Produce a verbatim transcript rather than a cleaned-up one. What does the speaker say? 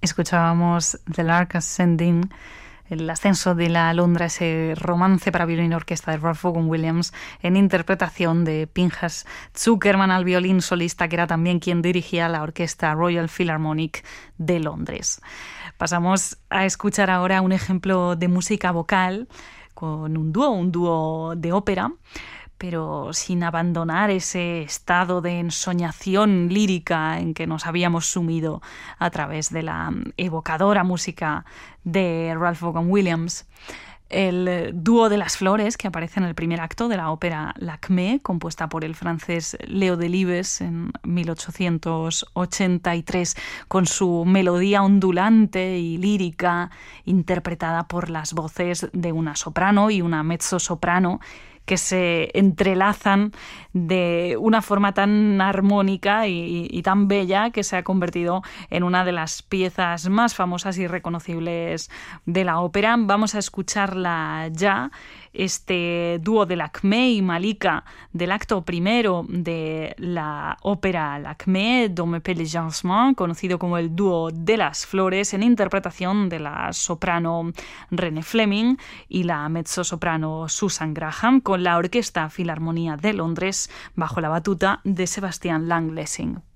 Escuchábamos The Lark Ascending, el ascenso de la alondra, ese romance para violín y orquesta de Ralph Vaughan Williams, en interpretación de Pinchas Zukerman al violín solista, que era también quien dirigía la orquesta Royal Philharmonic de Londres. Pasamos a escuchar ahora un ejemplo de música vocal con un dúo, un dúo de ópera, pero sin abandonar ese estado de ensoñación lírica en que nos habíamos sumido a través de la evocadora música de Ralph Vaughan Williams. El dúo de las flores, que aparece en el primer acto de la ópera Lakmé, compuesta por el francés Léo Delibes en mil ochocientos ochenta y tres, con su melodía ondulante y lírica, interpretada por las voces de una soprano y una mezzosoprano, que se entrelazan de una forma tan armónica y, y tan bella que se ha convertido en una de las piezas más famosas y reconocibles de la ópera. Vamos a escucharla ya, este dúo de Lakmé y Malika del acto primero de la ópera Lakmé, Dans mes pays les jasmins, conocido como el dúo de las flores, en interpretación de la soprano René Fleming y la mezzosoprano Susan Graham, con la Orquesta Filarmonía de Londres bajo la batuta de Sebastian Lang Lessing.